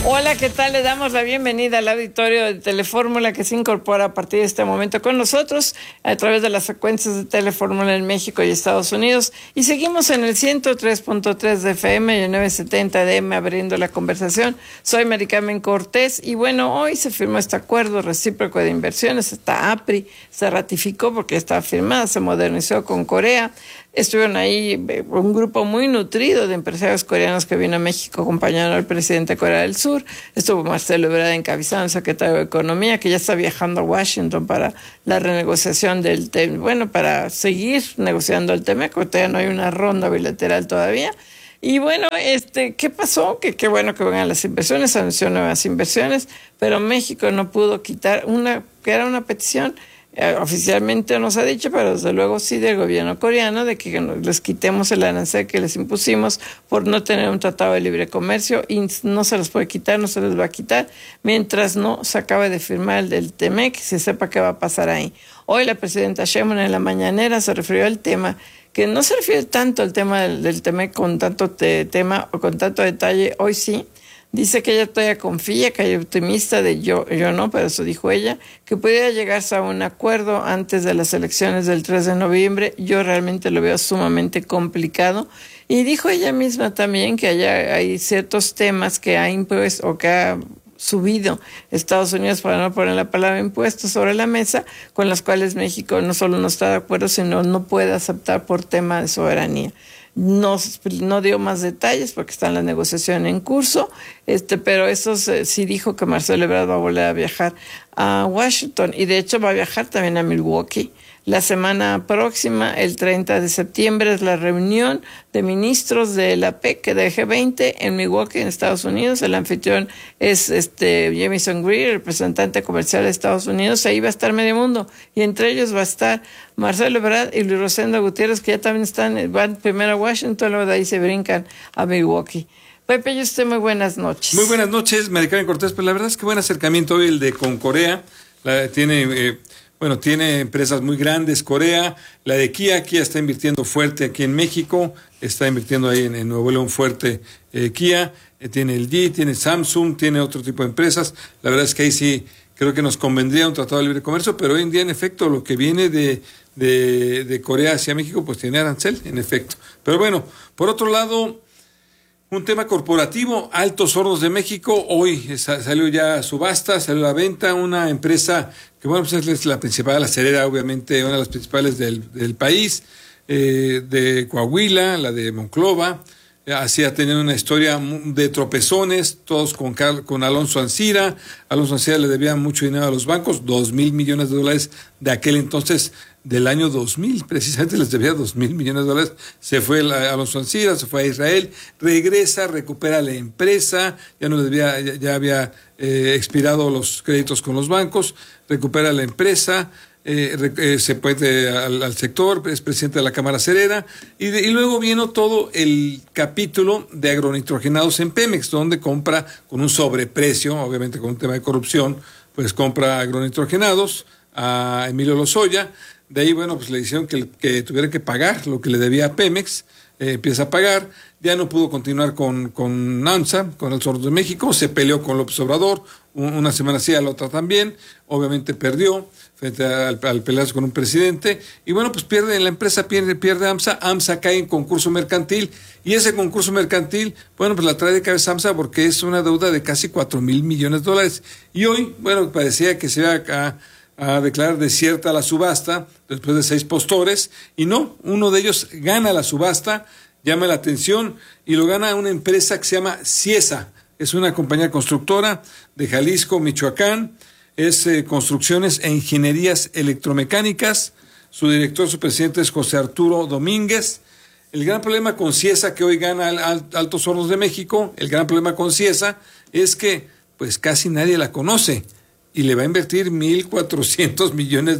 Hola, ¿qué tal? Le damos la bienvenida al auditorio de Telefórmula que se incorpora a partir de este momento con nosotros a través de las frecuencias de Telefórmula en México y Estados Unidos. Y seguimos en el 103.3 de FM y el 970 de M abriendo la conversación. Soy Mari Carmen Cortés y bueno, hoy se firmó este acuerdo recíproco de inversiones. Esta APRI se ratificó porque estaba firmada, se modernizó con Corea. Estuvieron ahí un grupo muy nutrido de empresarios coreanos que vino a México acompañando al presidente de Corea del Sur. Estuvo Marcelo Ebrard encabezando, el secretario de Economía, que ya está viajando a Washington para la renegociación del tema. Bueno, para seguir negociando el tema, porque todavía no hay una ronda bilateral todavía. Y bueno, ¿qué pasó? Que qué bueno que vengan las inversiones, anunció nuevas inversiones, pero México no pudo quitar que era una petición. Oficialmente nos ha dicho, pero desde luego sí del gobierno coreano, de que les quitemos el arancel que les impusimos por no tener un tratado de libre comercio, y no se los puede quitar, no se les va a quitar, mientras no se acabe de firmar el del TEMEC, se sepa qué va a pasar ahí. Hoy la presidenta Sheinbaum en la mañanera se refirió al tema, que no se refiere tanto al tema del TEMEC con tanto tema o con tanto detalle, hoy sí. Dice que ella todavía confía, que hay optimista yo no, pero eso dijo ella, que pudiera llegarse a un acuerdo antes de las elecciones del 3 de noviembre. Yo realmente lo veo sumamente complicado. Y dijo ella misma también que hay ciertos temas que ha impuesto o que ha subido Estados Unidos, para no poner la palabra impuestos, sobre la mesa, con las cuales México no solo no está de acuerdo, sino no puede aceptar por tema de soberanía. No dio más detalles porque está en la negociación en curso, pero eso sí dijo que Marcelo Ebrard va a volver a viajar a Washington y de hecho va a viajar también a Milwaukee. La semana próxima, el 30 de septiembre, es la reunión de ministros de la PEC, de G20, en Milwaukee, en Estados Unidos. El anfitrión es Jamieson Greer, representante comercial de Estados Unidos. Ahí va a estar medio mundo. Y entre ellos va a estar Marcelo Ebrard y Luis Rosendo Gutiérrez, que ya también van primero a Washington, luego de ahí se brincan a Milwaukee. Pepe, y usted, muy buenas noches. Muy buenas noches, Mari Carmen Cortés. Pues la verdad es que buen acercamiento hoy el de con Corea. Tiene empresas muy grandes, Corea, la de Kia está invirtiendo fuerte aquí en México, está invirtiendo ahí en Nuevo León fuerte Kia, tiene LG, tiene Samsung, tiene otro tipo de empresas. La verdad es que ahí sí creo que nos convendría un tratado de libre comercio, pero hoy en día, en efecto, lo que viene de Corea hacia México, pues tiene arancel, en efecto. Pero bueno, por otro lado, un tema corporativo, Altos Hornos de México, hoy salió ya a subasta, salió a la venta, una empresa que pues es la principal acerera, obviamente, una de las principales del país, de Coahuila, la de Monclova. Así ha tenido una historia de tropezones, todos con Alonso Ancira. Alonso Ancira le debía mucho dinero a los bancos, $2,000 millones de aquel entonces, del año 2000, precisamente les debía $2,000 millones. Se fue Alonso Ancira, se fue a Israel, regresa, recupera la empresa, ya no le debía, ya había expirado los créditos con los bancos, recupera la empresa. Se puede al sector, es presidente de la Cámara Acerera, y luego vino todo el capítulo de agronitrogenados en Pemex, donde compra con un sobreprecio, obviamente con un tema de corrupción, pues compra agronitrogenados a Emilio Lozoya. De ahí, bueno, pues le dijeron que tuviera que pagar lo que le debía a Pemex, empieza a pagar, ya no pudo continuar con AMSA, con Altos Hornos de México, se peleó con López Obrador, una semana sí, a la otra también, obviamente perdió frente al pelearse con un presidente, y bueno, pues la empresa pierde AMSA cae en concurso mercantil, y ese concurso mercantil, bueno, pues la trae de cabeza AMSA porque es una deuda de casi $4,000 millones, y hoy, bueno, parecía que se iba a declarar desierta la subasta después de 6 postores, y no, uno de ellos gana la subasta, llama la atención, y lo gana una empresa que se llama Ciesa, es una compañía constructora de Jalisco, Michoacán, es Construcciones e Ingenierías Electromecánicas, su director, su presidente es José Arturo Domínguez. El gran problema con Ciesa, que hoy gana Altos Hornos de México, el gran problema con Ciesa es que pues casi nadie la conoce, y le va a invertir $1,400 millones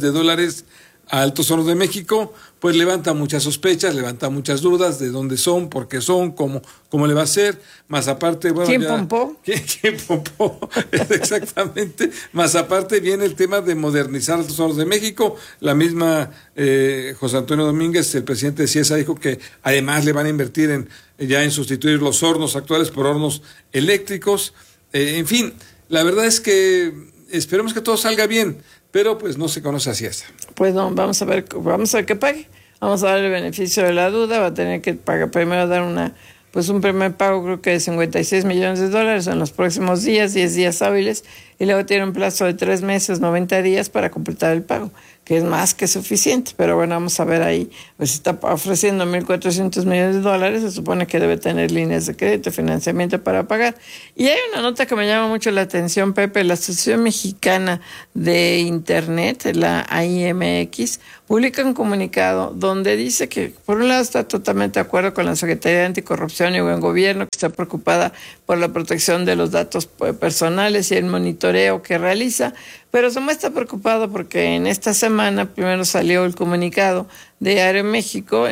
a Altos Hornos de México, pues levanta muchas sospechas, levanta muchas dudas de dónde son, por qué son, cómo le va a hacer, más aparte... Bueno, ¿Quién pompó? ¿Quién pompó? Exactamente, más aparte viene el tema de modernizar Altos Hornos de México, la misma José Antonio Domínguez, el presidente de Ciesa, dijo que además le van a invertir en sustituir los hornos actuales por hornos eléctricos. En fin, la verdad es que esperemos que todo salga bien, pero pues no se conoce así hasta. Pues no, vamos a ver que pague. Vamos a darle el beneficio de la duda. Va a tener que pagar primero, dar un primer pago, creo que de $56 millones en los próximos 10 días hábiles, y luego tiene un plazo de 3 meses, 90 días para completar el pago, que es más que suficiente. Pero bueno, vamos a ver ahí, pues está ofreciendo $1,400 millones, se supone que debe tener líneas de crédito, financiamiento para pagar. Y hay una nota que me llama mucho la atención, Pepe. La Asociación Mexicana de Internet, la AIMX, publica un comunicado donde dice que, por un lado, está totalmente de acuerdo con la Secretaría de Anticorrupción y Buen Gobierno, que está preocupada por la protección de los datos personales y el monitoreo que realiza, pero se muestra preocupado porque en esta semana primero salió el comunicado de Aeroméxico,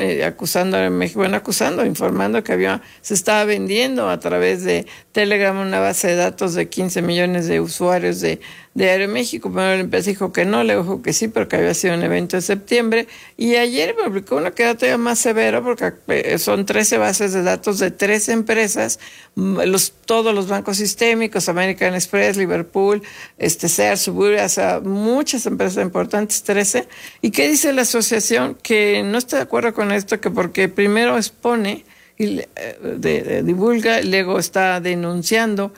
informando que se estaba vendiendo a través de Telegram una base de datos de 15 millones de usuarios de Aeroméxico. Primero la empresa dijo que no, le dijo que sí, pero que había sido un evento de septiembre. Y ayer publicó uno que era todavía más severo, porque son 13 bases de datos de 13 empresas, todos los bancos sistémicos, American Express, Liverpool, Sears, Suburbia, o sea, muchas empresas importantes, 13. ¿Y qué dice la asociación? Que no está de acuerdo con esto, que porque primero expone y divulga, luego está denunciando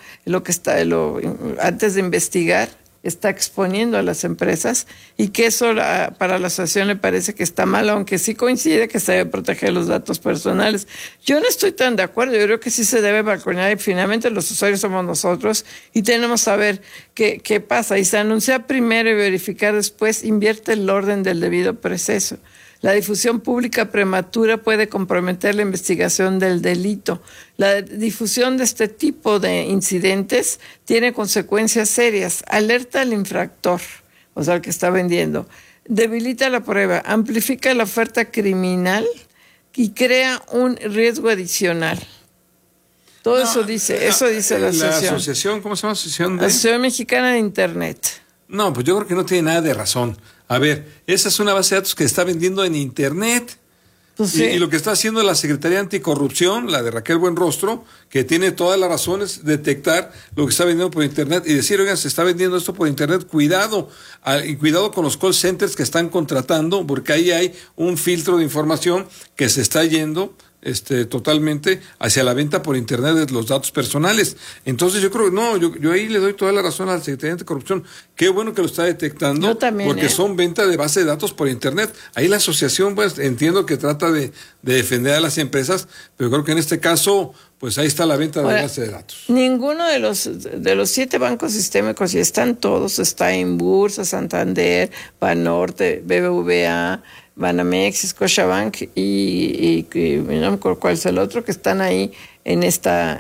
antes de investigar, está exponiendo a las empresas, y que eso para la asociación le parece que está mal, aunque sí coincide que se debe proteger los datos personales. Yo no estoy tan de acuerdo. Yo creo que sí se debe balconear, y finalmente los usuarios somos nosotros y tenemos que saber qué pasa, y se anuncia primero y verificar después, invierte el orden del debido proceso. La difusión pública prematura puede comprometer la investigación del delito. La difusión de este tipo de incidentes tiene consecuencias serias. Alerta al infractor, o sea, al que está vendiendo. Debilita la prueba, amplifica la oferta criminal y crea un riesgo adicional. Todo eso dice la asociación. ¿La asociación? ¿Cómo se llama? Asociación Mexicana de Internet. No, pues yo creo que no tiene nada de razón. A ver, esa es una base de datos que está vendiendo en Internet. Pues sí. Y lo que está haciendo la Secretaría Anticorrupción, la de Raquel Buenrostro, que tiene todas las razones, detectar lo que está vendiendo por Internet y decir, oigan, se está vendiendo esto por Internet, cuidado, y cuidado con los call centers que están contratando, porque ahí hay un filtro de información que se está yendo totalmente hacia la venta por Internet de los datos personales. Entonces yo creo que yo ahí le doy toda la razón a la Secretaría de Corrupción. Qué bueno que lo está detectando. Yo también, porque son venta de base de datos por Internet. Ahí la asociación, pues entiendo que trata de defender a las empresas, pero creo que en este caso, pues ahí está la venta de base de datos. Ninguno de los 7 bancos sistémicos, y están todos, está Inbursa, Santander, Banorte, BBVA, Banamex, Scotiabank y no me acuerdo cuál es el otro, que están ahí en esta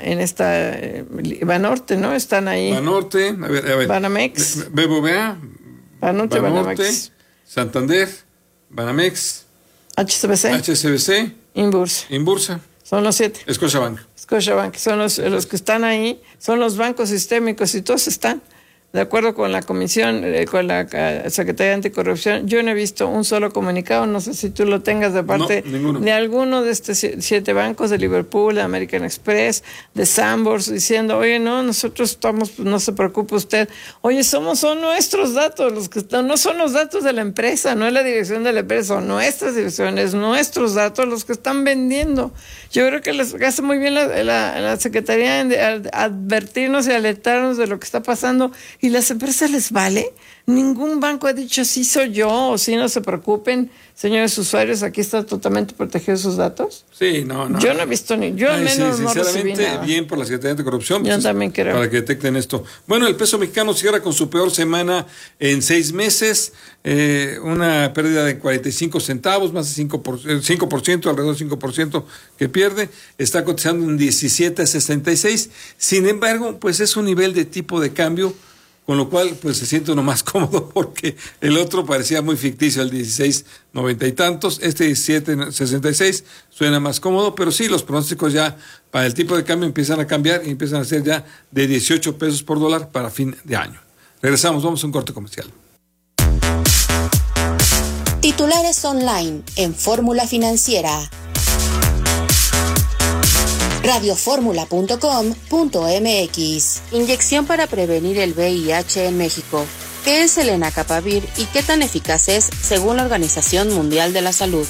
Banorte, ¿no? Están ahí. Banorte, a ver. Banamex. BBVA, Banorte, Banamex. Santander, Banamex. HSBC. Inbursa. Son los 7. Scotiabank. Son los que están ahí, son los bancos sistémicos, y todos están. De acuerdo con la comisión, con la Secretaría de Anticorrupción, yo no he visto un solo comunicado, no sé si tú lo tengas de parte de alguno de estos 7 bancos, de Liverpool, de American Express, de Sanborns, diciendo, oye, no, nosotros estamos, no se preocupe usted, oye, son nuestros datos, los que están, no son los datos de la empresa, no es la dirección de la empresa, son nuestras direcciones, nuestros datos, los que están vendiendo. Yo creo que les hace muy bien la Secretaría de advertirnos y alertarnos de lo que está pasando. ¿Y las empresas les vale? Ningún banco ha dicho sí soy yo, o sí, no se preocupen, señores usuarios, aquí están totalmente protegidos sus datos. Sí, no. Yo no he visto yo al menos no recibí nada. Bien por la Secretaría de Corrupción. Yo también creo. Para que detecten esto. Bueno, el peso mexicano cierra con su peor semana en 6 meses, una pérdida de 45 centavos, más de 5%, alrededor del 5% que pierde, está cotizando en 17.66. Sin embargo, pues es un nivel de tipo de cambio, con lo cual pues se siente uno más cómodo, porque el otro parecía muy ficticio, el 16.90 y tantos, 17.66 suena más cómodo, pero sí, los pronósticos ya para el tipo de cambio empiezan a cambiar y empiezan a ser ya de 18 pesos por dólar para fin de año. Regresamos, vamos a un corte comercial. Titulares online en Fórmula Financiera. radioformula.com.mx. Inyección para prevenir el VIH en México. ¿Qué es el lenacapavir y qué tan eficaz es según la Organización Mundial de la Salud?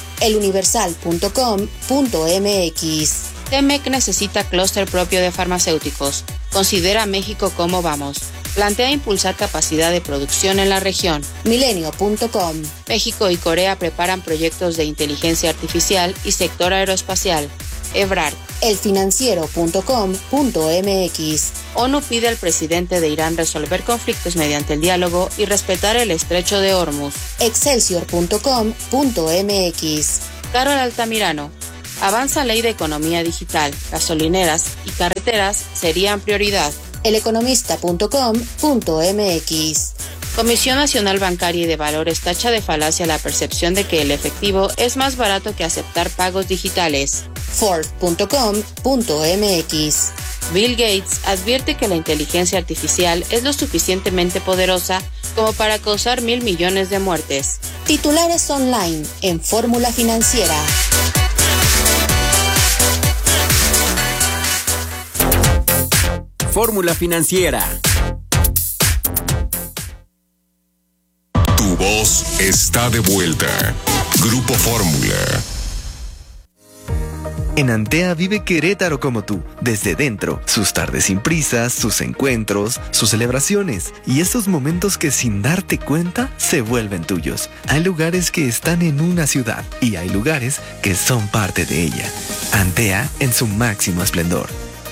eluniversal.com.mx. TEMEC necesita clúster propio de farmacéuticos. Considera a México como vamos. Plantea impulsar capacidad de producción en la región. Milenio.com. México y Corea preparan proyectos de inteligencia artificial y sector aeroespacial. Ebrard. elfinanciero.com.mx. ONU pide al presidente de Irán resolver conflictos mediante el diálogo y respetar el estrecho de Hormuz. Excelsior.com.mx. Carol Altamirano. Avanza ley de economía digital. Gasolineras y carreteras serían prioridad. eleconomista.com.mx. Comisión Nacional Bancaria y de Valores tacha de falacia la percepción de que el efectivo es más barato que aceptar pagos digitales. Ford.com.mx. Bill Gates advierte que la inteligencia artificial es lo suficientemente poderosa como para causar 1,000 millones de muertes. Titulares online en Fórmula Financiera. Fórmula Financiera. Tu voz está de vuelta. Grupo Fórmula. En Antea vive Querétaro como tú, desde dentro, sus tardes sin prisas, sus encuentros, sus celebraciones y esos momentos que sin darte cuenta se vuelven tuyos. Hay lugares que están en una ciudad y hay lugares que son parte de ella. Antea en su máximo esplendor.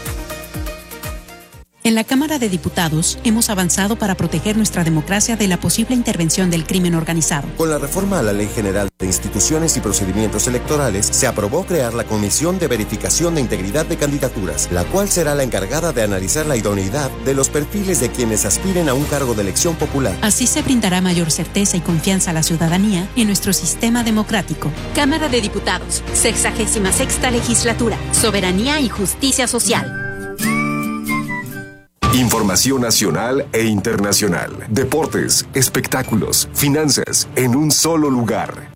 En la Cámara de Diputados hemos avanzado para proteger nuestra democracia de la posible intervención del crimen organizado. Con la reforma a la Ley General de Instituciones y Procedimientos Electorales, se aprobó crear la Comisión de Verificación de Integridad de Candidaturas, la cual será la encargada de analizar la idoneidad de los perfiles de quienes aspiren a un cargo de elección popular. Así se brindará mayor certeza y confianza a la ciudadanía en nuestro sistema democrático. Cámara de Diputados, 66ª Legislatura, Soberanía y Justicia Social. Información nacional e internacional. Deportes, espectáculos, finanzas, en un solo lugar.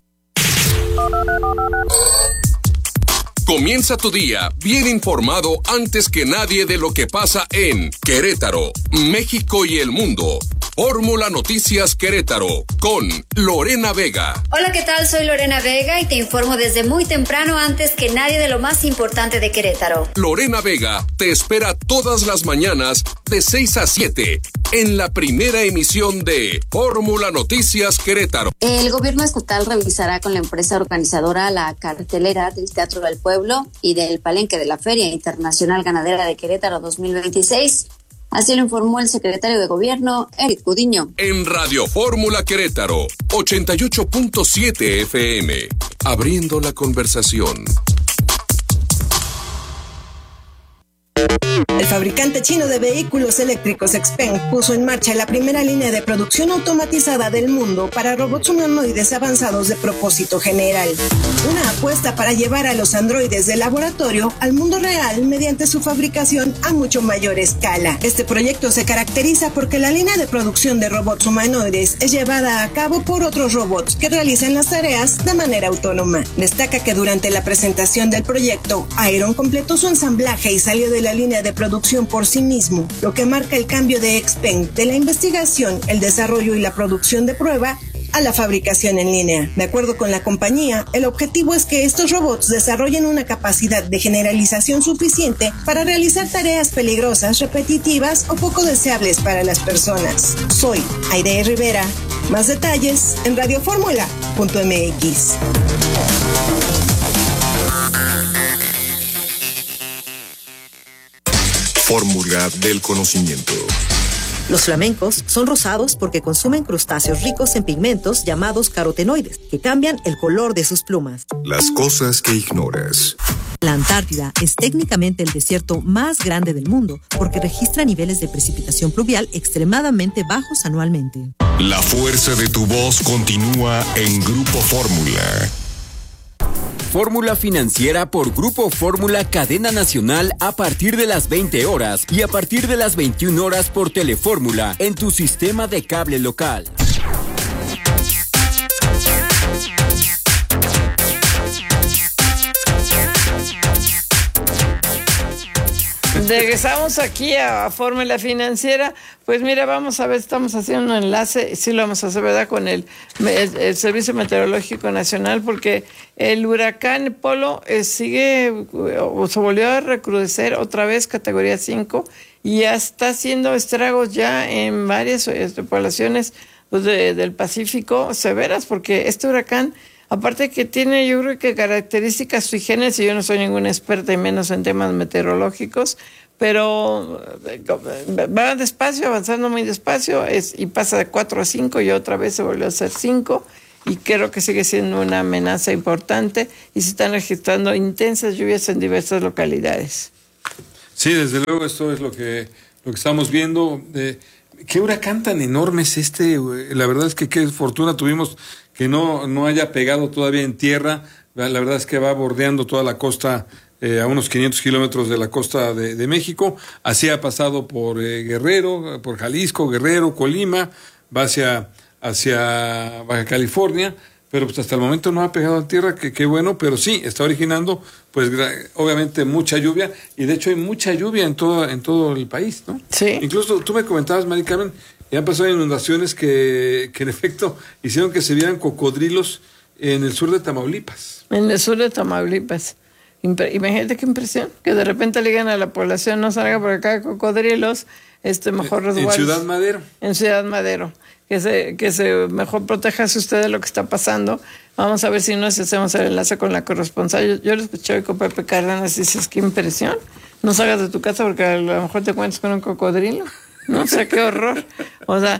Comienza tu día bien informado antes que nadie de lo que pasa en Querétaro, México y el mundo. Fórmula Noticias Querétaro con Lorena Vega. Hola, ¿qué tal? Soy Lorena Vega y te informo desde muy temprano antes que nadie de lo más importante de Querétaro. Lorena Vega te espera todas las mañanas de 6 a 7 en la primera emisión de Fórmula Noticias Querétaro. El gobierno estatal revisará con la empresa organizadora la cartelera del Teatro del Pueblo y del Palenque de la Feria Internacional Ganadera de Querétaro 2026. Así lo informó el secretario de Gobierno, Eric Gudiño. En Radio Fórmula Querétaro, 88.7 FM, abriendo la conversación. El fabricante chino de vehículos eléctricos XPeng puso en marcha la primera línea de producción automatizada del mundo para robots humanoides avanzados de propósito general. Una apuesta para llevar a los androides del laboratorio al mundo real mediante su fabricación a mucho mayor escala. Este proyecto se caracteriza porque la línea de producción de robots humanoides es llevada a cabo por otros robots que realizan las tareas de manera autónoma. Destaca que durante la presentación del proyecto, Iron completó su ensamblaje y salió de la línea de producción por sí mismo, lo que marca el cambio de XPeng de la investigación, el desarrollo y la producción de prueba a la fabricación en línea. De acuerdo con la compañía, el objetivo es que estos robots desarrollen una capacidad de generalización suficiente para realizar tareas peligrosas, repetitivas o poco deseables para las personas. Soy Aide Rivera. Más detalles en radioformula.mx. Fórmula del conocimiento. Los flamencos son rosados porque consumen crustáceos ricos en pigmentos llamados carotenoides, que cambian el color de sus plumas. Las cosas que ignoras. La Antártida es técnicamente el desierto más grande del mundo porque registra niveles de precipitación pluvial extremadamente bajos anualmente. La fuerza de tu voz continúa en Grupo Fórmula. Fórmula Financiera por Grupo Fórmula Cadena Nacional a partir de las 20 horas y a partir de las 21 horas por Telefórmula en tu sistema de cable local. Regresamos aquí a Fórmula Financiera. Pues mira, vamos a ver, estamos haciendo un enlace, sí lo vamos a hacer, ¿verdad?, con el Servicio Meteorológico Nacional, porque el huracán Polo sigue, o se volvió a recrudecer otra vez, categoría 5, y ya está haciendo estragos ya en varias poblaciones del Pacífico severas, porque este huracán, aparte que tiene, yo creo que características sui generis, y yo no soy ninguna experta y menos en temas meteorológicos, pero va despacio, avanzando muy despacio, y pasa de 4 a 5 y otra vez se volvió a hacer 5, y creo que sigue siendo una amenaza importante y se están registrando intensas lluvias en diversas localidades. Sí, desde luego esto es lo que estamos viendo. ¿Qué huracán tan enorme es este? La verdad es que qué fortuna tuvimos que no haya pegado todavía en tierra. La verdad es que va bordeando toda la costa, a unos 500 kilómetros de la costa de México. Así ha pasado por Guerrero, por Jalisco, Guerrero, Colima, va hacia Baja California, pero pues hasta el momento no ha pegado en tierra, que bueno, pero sí, está originando, pues obviamente mucha lluvia, y de hecho hay mucha lluvia en todo el país, ¿no? Sí. Incluso tú me comentabas, Mari Carmen, ya han pasado inundaciones que en efecto hicieron que se vieran cocodrilos en el sur de Tamaulipas. En el sur de Tamaulipas. Imagínate qué impresión, que de repente le digan a la población, no salga por acá cocodrilos, mejor resguardos. En Ciudad Madero. En Ciudad Madero. Que se mejor protéjase usted de lo que está pasando. Vamos a ver si nos hacemos el enlace con la corresponsal. Yo lo escuché hoy con Pepe Cárdenas y dices, qué impresión. No salgas de tu casa porque a lo mejor te encuentras con un cocodrilo. No sé, qué horror. O sea,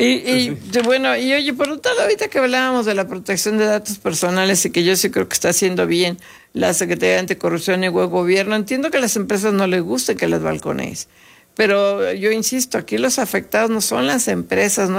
bueno, y oye, por lo tanto, ahorita que hablábamos de la protección de datos personales y que yo sí creo que está haciendo bien la Secretaría de Anticorrupción y Buen Gobierno, entiendo que a las empresas no les guste que les balconees. Pero yo insisto, aquí los afectados no son las empresas, no